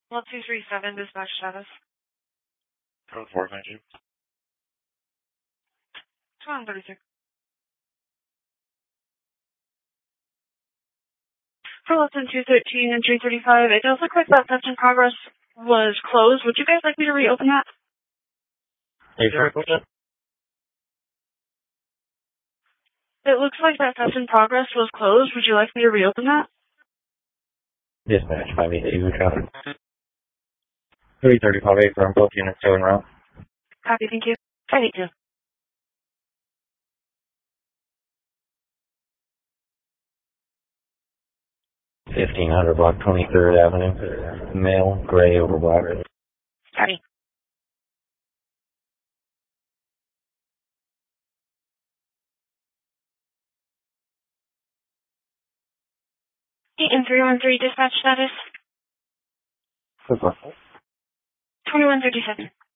Well, 237, dispatch status. Code 4, thank you. 236. For lesson 213 and 335, it does look like that test in progress was closed. Would you guys like me to reopen that? Hey, sorry, what's that? It looks like that test in progress was closed. Would you like me to reopen that? Dispatch, 582 traffic. 335 from both units still en route. Copy, thank you. 582. $1,500 block 23rd Avenue. Male, gray over black. Copy. And 313 dispatch status. Super. 2137.